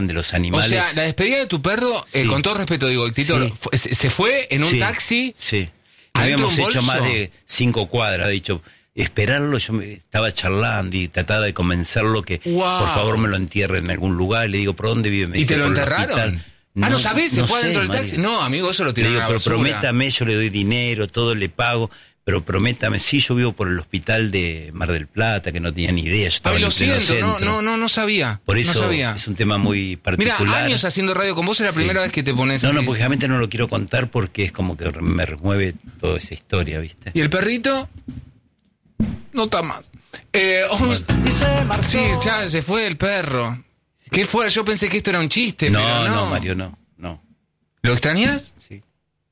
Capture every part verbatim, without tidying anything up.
de los animales. O sea, la despedida de tu perro, sí. eh, con todo respeto, digo, Tito, sí. fue, se fue en un sí. taxi. Sí. Habíamos hecho más de cinco cuadras, he dicho, esperarlo, yo me estaba charlando y trataba de convencerlo que wow. por favor me lo entierre en algún lugar. Le digo, ¿por dónde vive? Me ¿Y dice, te lo enterraron? No, ah, ¿no sabés? ¿Se no fue sé, dentro del Mario. taxi? No, amigo, eso lo tiraron a la pero basura. prométame, yo le doy dinero, todo le pago, pero prométame, sí, yo vivo por el hospital de Mar del Plata, que no tenía ni idea, yo estaba Ay, en lo el pleno siento, no, centro. no, no, no sabía. Por eso no sabía. es un tema muy particular. Mira, años haciendo radio con vos, es la sí. primera vez que te pones No, así. no, porque realmente no lo quiero contar porque es como que me remueve toda esa historia, ¿viste? ¿Y el perrito? No está más. Eh, oh, sí, ya se fue el perro. Sí. ¿Qué fue? Yo pensé que esto era un chiste, no, pero no. No, Mario, no, no. ¿Lo extrañas? Sí.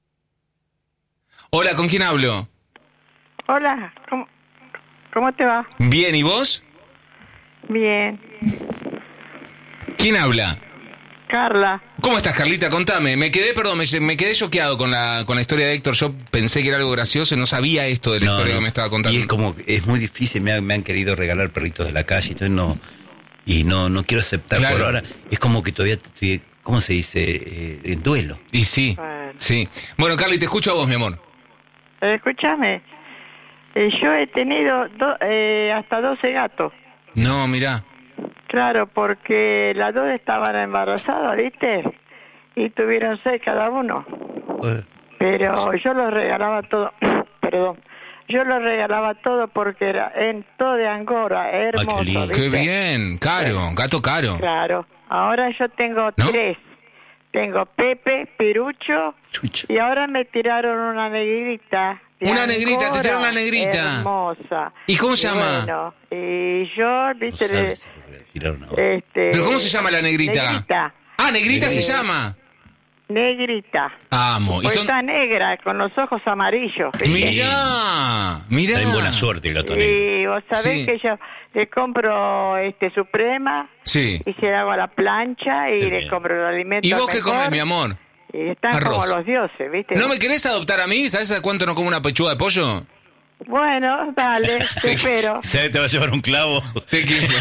Hola, ¿con quién hablo? Hola, ¿cómo, cómo te va? Bien, ¿y vos? Bien. ¿Quién habla? Carla. ¿Cómo estás, Carlita? Contame. Me quedé, perdón, me, me quedé choqueado con la con la historia de Héctor. Yo pensé que era algo gracioso y no sabía esto de la no, historia no. que me estaba contando. Y es como, es muy difícil, me, ha, me han querido regalar perritos de la calle, entonces no, y no, no quiero aceptar claro. por ahora. Es como que todavía estoy, ¿cómo se dice? Eh, en duelo. Y sí, bueno. sí. Bueno, Carly, te escucho a vos, mi amor. Escúchame, eh, yo he tenido do, eh, hasta doce gatos. No, mirá. Claro, porque las dos estaban embarazadas, ¿viste? Y tuvieron seis cada uno. Uh. Pero yo los regalaba todo, perdón, yo los regalaba todo porque era en todo de Angora, hermoso. Ay, qué, lindo. Qué bien, caro, gato caro. Claro, ahora yo tengo ¿no? tres. Tengo Pepe, Pirucho, Chucha. Y ahora me tiraron una negrita. Una negrita, Angora, te tiraron una negrita. Hermosa. ¿Y cómo se y llama? Bueno, y yo, viste, no sabes, le, este, ¿pero cómo se llama la negrita? Negrita. Ah, negrita eh, se llama. Negrita. Amo. Pues ¿Y son... está negra, con los ojos amarillos. Mirá, mirá. Está en buena suerte el gato negro. Y vos sabés sí. que yo le compro este Suprema. Sí. Y se la hago a la plancha y Qué le bien. compro el alimento. ¿Y vos qué mejor, comés, mi amor? Y están Arroz. como los dioses, ¿viste? ¿No me querés adoptar a mí? ¿Sabes a cuánto no como una pechuga de pollo? Bueno, dale, te espero. ¿Sabes? Te va a llevar un clavo. Te quiero.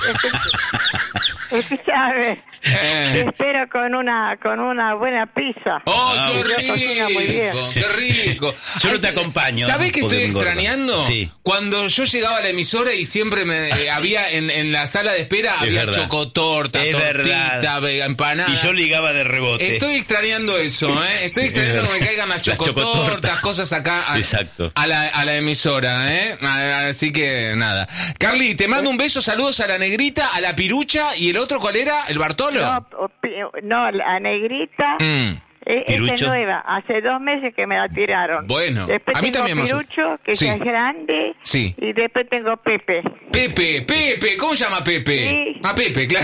Escuchame. Eh. Te espero con una con una buena pizza. ¡Oh, ah, qué rico! Muy bien. ¡Qué rico! Yo no te acompaño. ¿Sabés qué estoy extrañando? Sí. Cuando yo llegaba a la emisora y siempre me eh, había en, en la sala de espera es había verdad. chocotorta, es tortita, vega, empanada. Y yo ligaba de rebote. Estoy extrañando eso, ¿eh? Estoy extrañando que me caigan las chocotortas, las chocotortas. cosas acá a, Exacto. a la a la emisora, ¿eh? Así que nada. Carly, te mando un beso, saludos a la negrita, a la pirucha y el otro, ¿cuál era? ¿El Bartolo? No, no la negrita. Mm. Esa es nueva, hace dos meses que me la tiraron. Bueno, después a mí tengo también Pirucho, que sí. ya es grande. Sí. Y después tengo Pepe. Pepe, Pepe, ¿cómo se llama Pepe? Sí. Ah, Pepe, claro.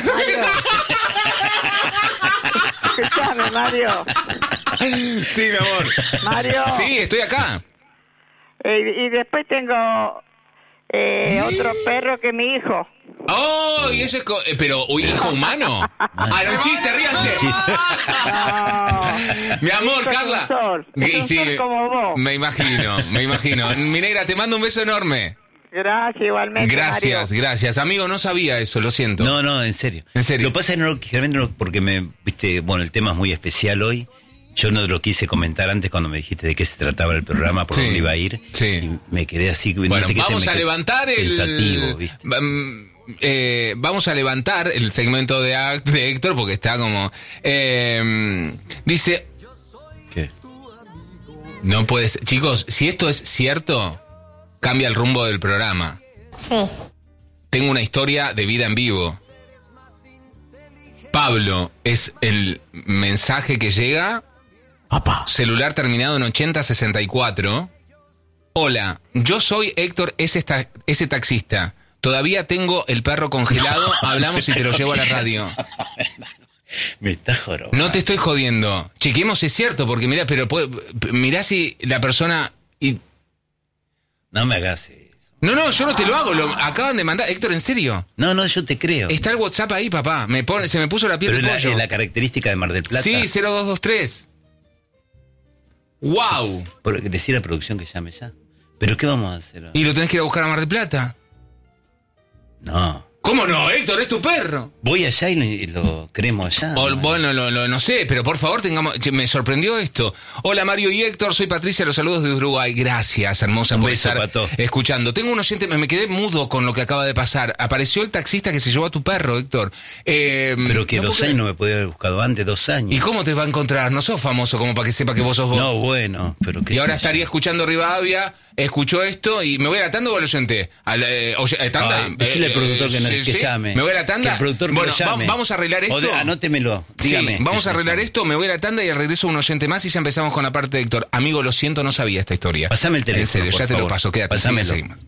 Escuchame, Mario. Sí, mi amor. Mario. Sí, estoy acá. Eh, y después tengo eh, mm. otro perro que mi hijo. ¡Oh! ¿Y ese es co- eh, pero un hijo humano? ¡Ah, era un chiste, ríanse! No. Mi amor, es Carla. Un sol. Es un sí, sol como vos. Me imagino, me imagino. Mi negra, te mando un beso enorme. Gracias, igualmente. Gracias, Mario. gracias. Amigo, no sabía eso, lo siento. No, no, en serio. En serio. Lo que pasa es que no, generalmente no, porque me, viste, bueno, el tema es muy especial hoy. Yo no lo quise comentar antes cuando me dijiste de qué se trataba el programa, por sí, dónde iba a ir. Sí. Y me quedé así. Bueno, ¿viste? vamos que a me levantar el... Pensativo, ¿viste? Eh, vamos a levantar el segmento de, de Héctor porque está como... Eh, dice... ¿Qué? No puede ser. Chicos, si esto es cierto, cambia el rumbo del programa. Sí. Tengo una historia de vida en vivo. Pablo es el mensaje que llega... Papá. Celular terminado en ochenta sesenta y cuatro. Hola, yo soy Héctor, ese, ta- ese taxista. Todavía tengo el perro congelado. Hablamos y te lo llevo a la radio. Me estás jorobando. No te estoy jodiendo. Chequemos si es cierto, porque mirá, pero puede, mirá si la persona... Y... No me hagas eso. No, no, yo no te lo hago. Lo acaban de mandar. Héctor, ¿en serio? No, no, yo te creo. Está el WhatsApp ahí, papá. Me pone, se me puso la piel pero de la, pollo. ¿es la característica de Mar del Plata? Sí, cero dos dos tres. ¡Wow! Por decir a la producción que llame ya. ¿Pero qué vamos a hacer? ¿Y lo tenés que ir a buscar a Mar del Plata? No. ¿Cómo no, Héctor? Es tu perro. Voy allá y lo, y lo creemos allá. O, ¿no? bueno, lo, lo, no sé, pero por favor tengamos... che, me sorprendió esto. Hola Mario y Héctor, soy Patricia, los saludos de Uruguay. Gracias, hermosa, Un por beso, estar Pato. escuchando. Tengo un oyente, me, me quedé mudo con lo que acaba de pasar. Apareció el taxista que se llevó a tu perro, Héctor. Eh, Pero que no dos puedo años creer. no me podía haber buscado antes, dos años. ¿Y cómo te va a encontrar? No sos famoso como para que sepa que vos sos vos. No, bueno, pero que... Y ahora estaría escuchando Rivadavia, escuchó esto y me voy a la tanda o al oyente. Al, eh, oye, eh, tanda. Ah, decirle al productor que, no, sí, que sí. llame. Me voy a la tanda. Que el productor me bueno, lo llame. va- vamos a arreglar esto. O de- anótemelo, dígame. Sí, vamos a arreglar esto, me voy a la tanda y al regreso un oyente más y ya empezamos con la parte de Héctor. Amigo, lo siento, no sabía esta historia. Pasame el teléfono, En serio, por ya te lo favor. paso, quédate. Pásamelo. sigue, seguimos.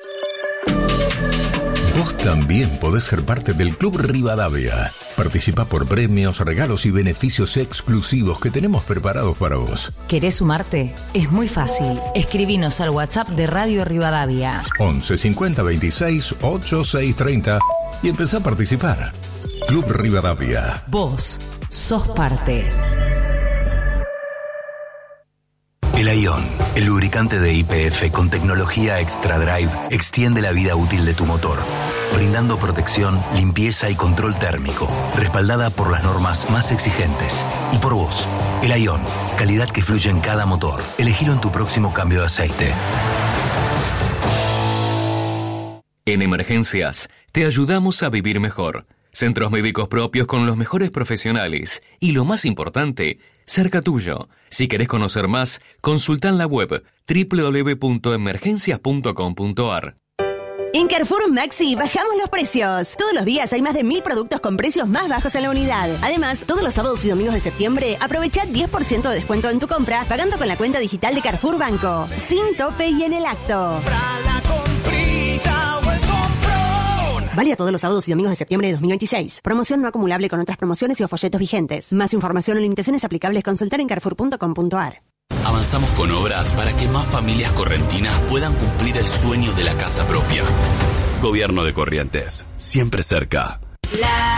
Vos también podés ser parte del Club Rivadavia. Participa por premios, regalos y beneficios exclusivos que tenemos preparados para vos. ¿Querés sumarte? Es muy fácil. Escribinos al WhatsApp de Radio Rivadavia. once cincuenta veintiséis ochenta y seis treinta y empezá a participar. Club Rivadavia. Vos sos parte. El Ion, el lubricante de Y P F con tecnología Extra Drive, extiende la vida útil de tu motor, brindando protección, limpieza y control térmico, respaldada por las normas más exigentes. Y por vos, el Ion, calidad que fluye en cada motor. Elegilo en tu próximo cambio de aceite. En emergencias, te ayudamos a vivir mejor. Centros médicos propios con los mejores profesionales y, lo más importante, cerca tuyo. Si querés conocer más, consulta en la web doble u doble u doble u punto emergencias punto com punto a r. En Carrefour Maxi bajamos los precios. Todos los días hay más de mil productos con precios más bajos en la unidad. Además, todos los sábados y domingos de septiembre, aprovecha diez por ciento de descuento en tu compra pagando con la cuenta digital de Carrefour Banco. Sin tope y en el acto. Válida todos los sábados y domingos de septiembre de dos mil veintiséis. Promoción no acumulable con otras promociones y o folletos vigentes. Más información o limitaciones aplicables consultar en carrefour punto com punto a r. Avanzamos con obras para que más familias correntinas puedan cumplir el sueño de la casa propia. Gobierno de Corrientes, siempre cerca. La